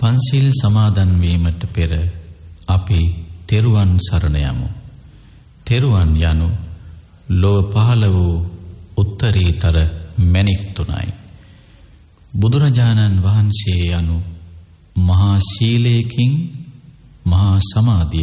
පන්සිල් සමාදන් වීමට පෙර අපි තෙරුවන් සරණ යමු. තෙරුවන් යනු ලොව පහළ වූ උත්තරීතර මැණික් තුනයි. බුදුරජාණන් වහන්සේ යනු මහා ශීලයකින් මහා සමාධිය